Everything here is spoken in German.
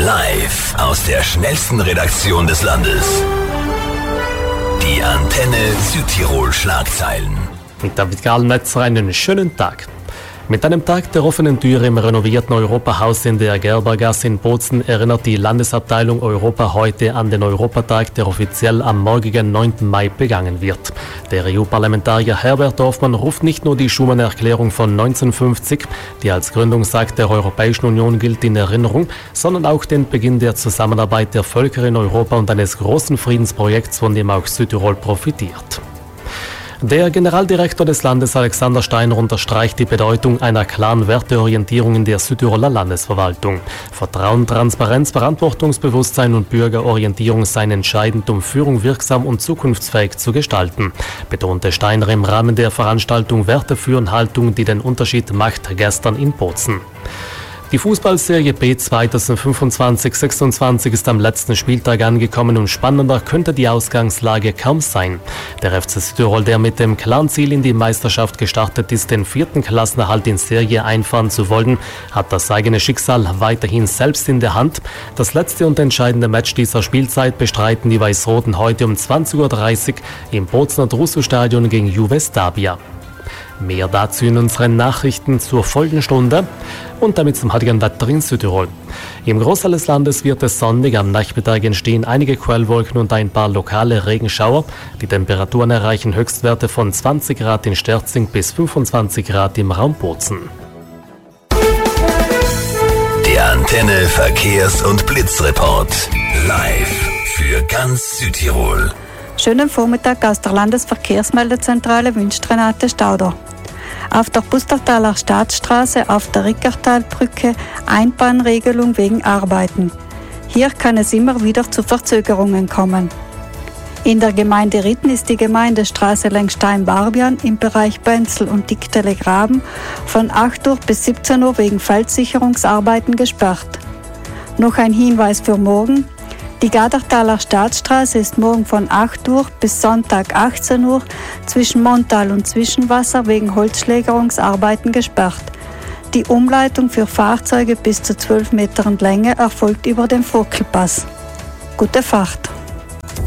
Live aus der schnellsten Redaktion des Landes. Die Antenne Südtirol Schlagzeilen. Mit David Gahlnetzer einen schönen Tag. Mit einem Tag der offenen Tür im renovierten Europahaus in der Gerbergasse in Bozen erinnert die Landesabteilung Europa heute an den Europatag, der offiziell am morgigen 9. Mai begangen wird. Der EU-Parlamentarier Herbert Dorfmann ruft nicht nur die Schuman-Erklärung von 1950, die als Gründungsakt der Europäischen Union gilt, in Erinnerung, sondern auch den Beginn der Zusammenarbeit der Völker in Europa und eines großen Friedensprojekts, von dem auch Südtirol profitiert. Der Generaldirektor des Landes Alexander Steiner unterstreicht die Bedeutung einer klaren Werteorientierung in der Südtiroler Landesverwaltung. Vertrauen, Transparenz, Verantwortungsbewusstsein und Bürgerorientierung seien entscheidend, um Führung wirksam und zukunftsfähig zu gestalten, betonte Steiner im Rahmen der Veranstaltung Werte führen Haltung, die den Unterschied macht, gestern in Bozen. Die Fußballserie B 2025-26 ist am letzten Spieltag angekommen und spannender könnte die Ausgangslage kaum sein. Der FC Südtirol, der mit dem klaren Ziel in die Meisterschaft gestartet ist, den 4. Klassenerhalt in Serie einfahren zu wollen, hat das eigene Schicksal weiterhin selbst in der Hand. Das letzte und entscheidende Match dieser Spielzeit bestreiten die Weiß-Roten heute um 20.30 Uhr im Bozener Drusu-Stadion gegen Juve Stabia. Mehr dazu in unseren Nachrichten zur folgenden Stunde und damit zum heutigen Wetter in Südtirol. Im Großteil des Landes wird es sonnig, am Nachmittag entstehen einige Quellwolken und ein paar lokale Regenschauer. Die Temperaturen erreichen Höchstwerte von 20 Grad in Sterzing bis 25 Grad im Raum Bozen. Der Antenne Verkehrs- und Blitzreport. Live für ganz Südtirol. Schönen Vormittag aus der Landesverkehrsmeldezentrale wünscht Renate Stauder. Auf der Pustertaler Staatsstraße auf der Rickertalbrücke Einbahnregelung wegen Arbeiten. Hier kann es immer wieder zu Verzögerungen kommen. In der Gemeinde Ritten ist die Gemeindestraße längs Stein-Barbian im Bereich Benzel und Dickstelle-Graben von 8 Uhr bis 17 Uhr wegen Feldsicherungsarbeiten gesperrt. Noch ein Hinweis für morgen. Die Gadertaler Staatsstraße ist morgen von 8 Uhr bis Sonntag 18 Uhr zwischen Montal und Zwischenwasser wegen Holzschlägerungsarbeiten gesperrt. Die Umleitung für Fahrzeuge bis zu 12 Metern Länge erfolgt über den Vogtelpass. Gute Fahrt!